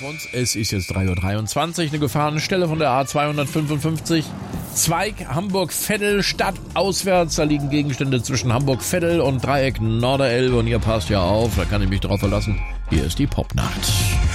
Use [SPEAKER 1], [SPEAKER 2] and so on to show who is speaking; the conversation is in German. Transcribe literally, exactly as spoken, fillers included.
[SPEAKER 1] uns. Es ist jetzt drei Uhr dreiundzwanzig, eine Gefahrenstelle von der A zweihundertfünfundfünfzig. Zweig Hamburg-Veddel, Stadt auswärts. Da liegen Gegenstände zwischen Hamburg-Veddel und Dreieck Norderelbe. Und ihr passt ja auf, da kann ich mich drauf verlassen. Hier ist die Popnacht.